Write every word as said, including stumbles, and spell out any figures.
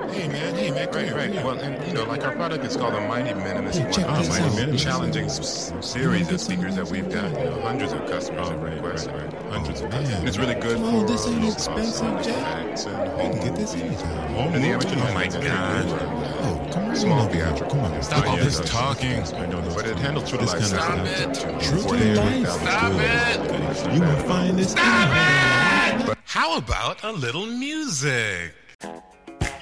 Hey man, hey man, Right, right. Well, and you know, like our product is called a Mighty Minimalist Hey, check One. this Mighty out. Minimalist, Listen. challenging s- s- series of speakers that we've got. You know, hundreds of customers Oh, have right, requested. right, right. Hundreds Oh, of man. customers. And it's really good Come for on, this ain't uh, expensive, Jay. hacks and We home can get this movies. anytime. Home And the movie, amateur, yeah, oh my that's God. Oh, come on. Small over here. theatrical. Come on. Stop Look all at this this. talking. I know those But it handles true to this life kind of stuff. stuff. True True to to life. life. Stop Good. it. You gonna find this out. How about a little music?